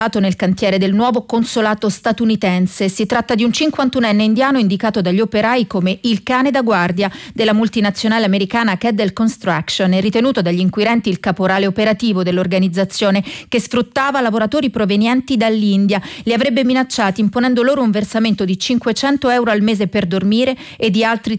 nel cantiere del nuovo consolato statunitense. Si tratta di un 51enne indiano indicato dagli operai come il cane da guardia della multinazionale americana Cadell Construction e ritenuto dagli inquirenti il caporale operativo dell'organizzazione che sfruttava lavoratori provenienti dall'India. Li avrebbe minacciati imponendo loro un versamento di 500 euro al mese per dormire e di altri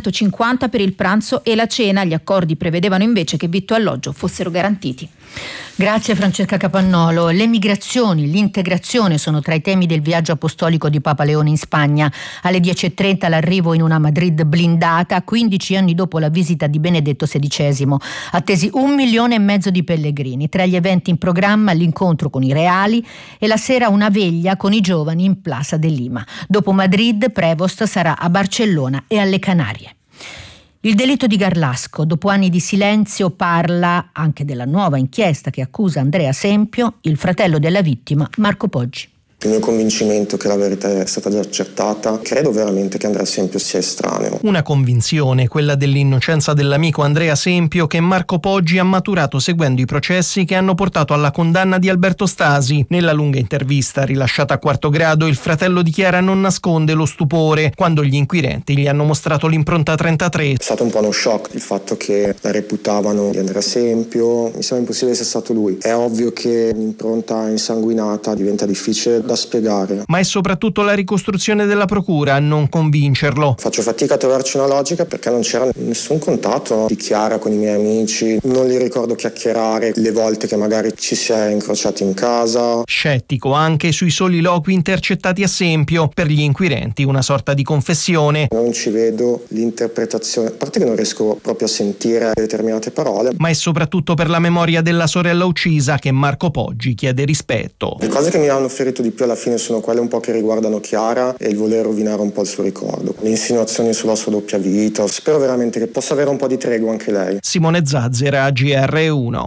350 per il pranzo e la cena. Gli accordi prevedevano invece che vitto e alloggio fossero garantiti. Grazie Francesca Capannolo. Le migrazioni, l'integrazione sono tra i temi del viaggio apostolico di Papa Leone in Spagna. Alle 10.30 l'arrivo in una Madrid blindata, 15 anni dopo la visita di Benedetto XVI. Attesi 1,5 milioni di pellegrini. Tra gli eventi in programma l'incontro con i reali e la sera una veglia con i giovani in Plaza de Lima. Dopo Madrid, Prevost sarà a Barcellona e alle Canarie. Il delitto di Garlasco, dopo anni di silenzio, parla anche della nuova inchiesta che accusa Andrea Sempio, il fratello della vittima, Marco Poggi. Il mio convincimento che la verità è stata già accertata, credo veramente che Andrea Sempio sia estraneo. Una convinzione, quella dell'innocenza dell'amico Andrea Sempio, che Marco Poggi ha maturato seguendo i processi che hanno portato alla condanna di Alberto Stasi. Nella lunga intervista rilasciata a quarto grado, il fratello dichiara non nasconde lo stupore quando gli inquirenti gli hanno mostrato l'impronta 33. È stato un po' uno shock il fatto che la reputavano di Andrea Sempio. Mi sembra impossibile sia stato lui. È ovvio che l'impronta insanguinata diventa difficile da spiegare. Ma è soprattutto la ricostruzione della procura a non convincerlo. Faccio fatica a trovarci una logica perché non c'era nessun contatto di Chiara con i miei amici, non li ricordo chiacchierare le volte che magari ci si è incrociati in casa. Scettico anche sui soliloqui intercettati a Sempio, per gli inquirenti una sorta di confessione. Non ci vedo l'interpretazione, a parte che non riesco proprio a sentire determinate parole. Ma è soprattutto per la memoria della sorella uccisa che Marco Poggi chiede rispetto. Le cose che mi hanno ferito di più alla fine sono quelle un po' che riguardano Chiara e il voler rovinare un po' il suo ricordo. Le insinuazioni sulla sua doppia vita. Spero veramente che possa avere un po' di tregua anche lei. Simone Zazzera, GR1.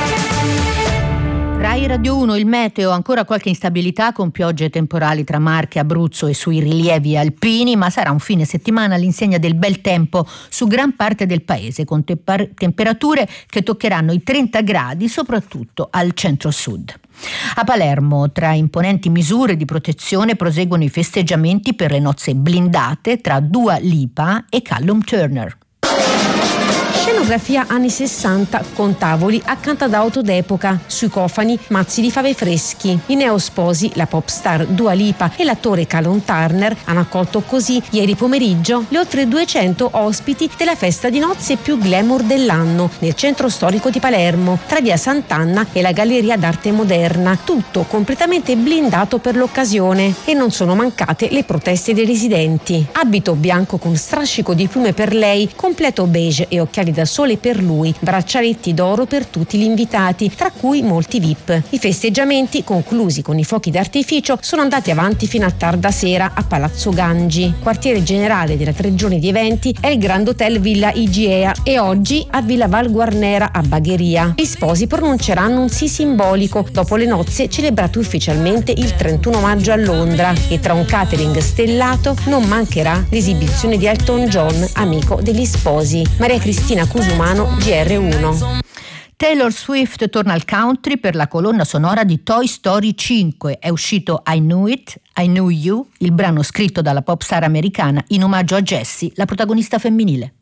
Rai Radio 1, il meteo, ancora qualche instabilità con piogge temporali tra Marche, Abruzzo e sui rilievi alpini, ma sarà un fine settimana all'insegna del bel tempo su gran parte del paese, con temperature che toccheranno i 30 gradi, soprattutto al centro-sud. A Palermo, tra imponenti misure di protezione, proseguono i festeggiamenti per le nozze blindate tra Dua Lipa e Callum Turner. Scenografia anni 60 con tavoli accanto ad auto d'epoca, sui cofani mazzi di fave freschi. I neosposi, la pop star Dua Lipa e l'attore Callum Turner, hanno accolto così ieri pomeriggio le oltre 200 ospiti della festa di nozze più glamour dell'anno nel centro storico di Palermo, tra via Sant'Anna e la Galleria d'Arte Moderna, tutto completamente blindato per l'occasione, e non sono mancate le proteste dei residenti. Abito bianco con strascico di piume per lei, completo beige e occhiali da sole per lui, braccialetti d'oro per tutti gli invitati, tra cui molti VIP. I festeggiamenti, conclusi con i fuochi d'artificio, sono andati avanti fino a tarda sera a Palazzo Gangi. Quartiere generale della 3 giorni di eventi è il Grand Hotel Villa Igea e oggi a Villa Val Guarnera a Bagheria. Gli sposi pronunceranno un sì simbolico dopo le nozze celebrate ufficialmente il 31 maggio a Londra, e tra un catering stellato non mancherà l'esibizione di Elton John, amico degli sposi. Maria Cristina Cusumano, GR1. Taylor Swift torna al country per la colonna sonora di Toy Story 5. È uscito I Knew It, I Knew You, il brano scritto dalla pop star americana in omaggio a Jessie, la protagonista femminile.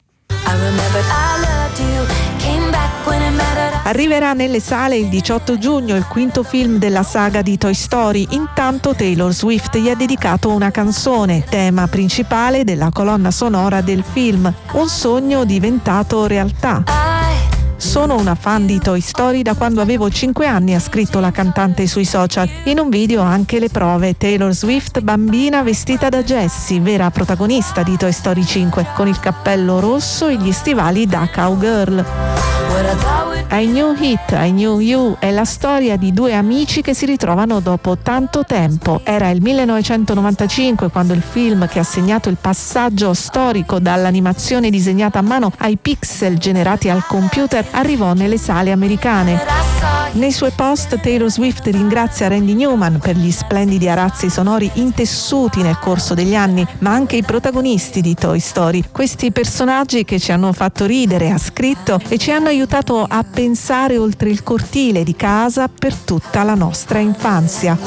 Arriverà nelle sale il 18 giugno il quinto film della saga di Toy Story. Intanto Taylor Swift gli ha dedicato una canzone, tema principale della colonna sonora del film, un sogno diventato realtà. Sono una fan di Toy Story da quando avevo 5 anni, ha scritto la cantante sui social. In un video anche le prove. Taylor Swift bambina vestita da Jessie, vera protagonista di Toy Story 5, con il cappello rosso e gli stivali da cowgirl. I Knew It, I Knew You è la storia di due amici che si ritrovano dopo tanto tempo. Era il 1995 quando il film, che ha segnato il passaggio storico dall'animazione disegnata a mano ai pixel generati al computer, arrivò nelle sale americane. Nei suoi post Taylor Swift ringrazia Randy Newman per gli splendidi arazzi sonori intessuti nel corso degli anni, ma anche i protagonisti di Toy Story, questi personaggi che ci hanno fatto ridere, ha scritto, e ci hanno aiutato a pensare oltre il cortile di casa per tutta la nostra infanzia.